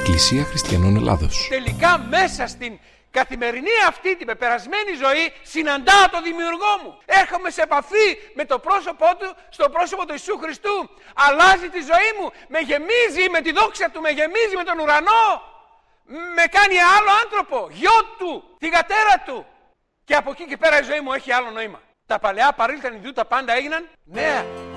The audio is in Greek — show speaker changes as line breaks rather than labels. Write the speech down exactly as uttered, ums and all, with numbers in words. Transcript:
Εκκλησία Χριστιανών Ελλάδος.
Τελικά μέσα στην καθημερινή αυτή την πεπερασμένη ζωή συναντάω τον Δημιουργό μου. Έρχομαι σε επαφή με το πρόσωπό του, στο πρόσωπο του Ιησού Χριστού. Αλλάζει τη ζωή μου, με γεμίζει με τη δόξα του, με γεμίζει με τον ουρανό. Με κάνει άλλο άνθρωπο, γιο του, θυγατέρα του. Και από εκεί και πέρα η ζωή μου έχει άλλο νόημα. Τα παλαιά παρήλθαν ιδού, τα πάντα έγιναν νέα.